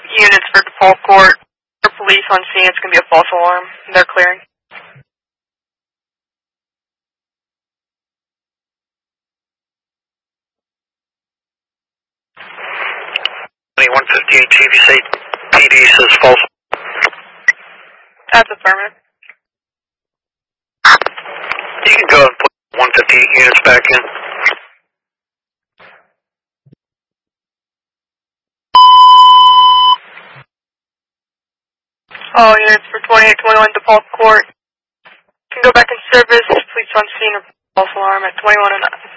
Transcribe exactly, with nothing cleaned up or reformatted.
units for DePaul Court. For police on scene, it's going to be a false alarm. They're clearing. one fifty-eight T V C P D says false. That's affirmative. You can go and put one fifty-eight units back in. All units for twenty-eight twenty-one DePaul Court. You can go back in service. Police on scene or false alarm at twenty-one and